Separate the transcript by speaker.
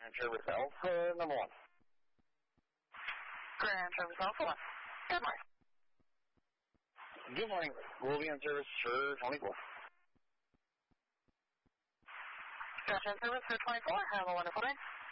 Speaker 1: Grand Service Alpha, number 1.
Speaker 2: Grand Service Alpha 1. Good morning.
Speaker 1: Good morning. We'll be on service for 24.
Speaker 2: Gotcha, on service for 24. Have a wonderful day.